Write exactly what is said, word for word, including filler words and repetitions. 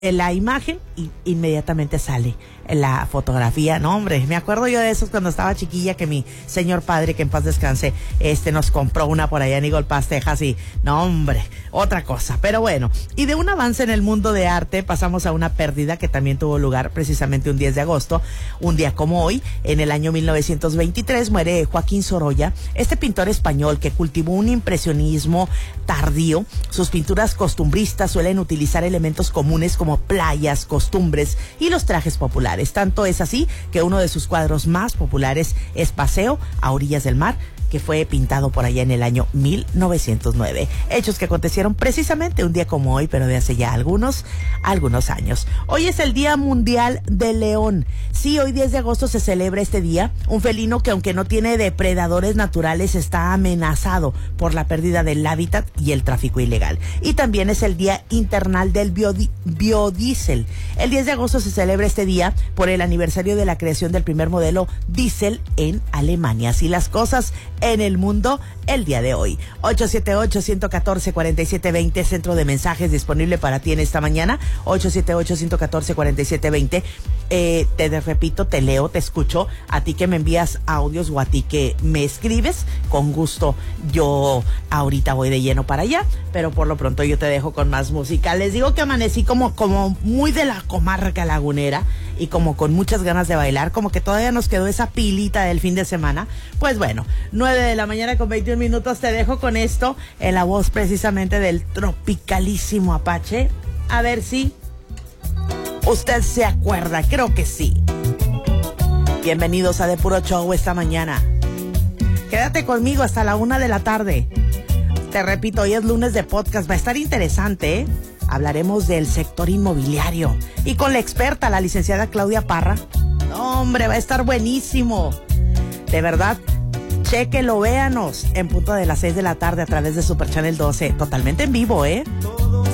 la imagen y inmediatamente sale la fotografía. No, hombre, me acuerdo yo de esos cuando estaba chiquilla, que mi señor padre, que en paz descanse, este nos compró una por allá en Eagle Pass, Texas, y no, hombre, otra cosa. Pero bueno, y de un avance en el mundo de arte pasamos a una pérdida que también tuvo lugar precisamente un diez de agosto, un día como hoy. En el año mil novecientos veintitrés muere Joaquín Sorolla, este pintor español que cultivó un impresionismo tardío. Sus pinturas costumbristas suelen utilizar elementos comunes como playas, costumbres y los trajes populares. Tanto es así que uno de sus cuadros más populares es Paseo a orillas del mar, que fue pintado por allá en el año mil novecientos nueve. Hechos que acontecieron precisamente un día como hoy, pero de hace ya algunos, algunos años. Hoy es el Día Mundial del León. Sí, hoy diez de agosto se celebra este día, un felino que, aunque no tiene depredadores naturales, está amenazado por la pérdida del hábitat y el tráfico ilegal. Y también es el Día Internacional del Biodi- Biodiesel. El diez de agosto se celebra este día por el aniversario de la creación del primer modelo diésel en Alemania. Así las cosas en el mundo el día de hoy. ocho siete ocho, uno cuatro, cuatro siete dos cero, centro de mensajes disponible para ti en esta mañana. ocho siete ocho, uno cuatro, cuatro siete dos cero. Eh, te de, repito, te leo, te escucho. A ti que me envías audios o a ti que me escribes, con gusto yo ahorita voy de lleno para allá, pero por lo pronto yo te dejo con más música. Les digo que amanecí como, como muy de la comarca lagunera y como con muchas ganas de bailar, como que todavía nos quedó esa pilita del fin de semana. Pues bueno, nueve de la mañana con veintiún minutos, te dejo con esto en la voz precisamente del tropicalísimo Apache. A ver si usted se acuerda, creo que sí. Bienvenidos a De Puro Show esta mañana. Quédate conmigo hasta la una de la tarde. Te repito, hoy es lunes de podcast, va a estar interesante, ¿eh? Hablaremos del sector inmobiliario y con la experta, la licenciada Claudia Parra. No, hombre, va a estar buenísimo. De verdad, chéquelo, véanos en punto de las seis de la tarde a través de Super Channel doce, totalmente en vivo, ¿eh?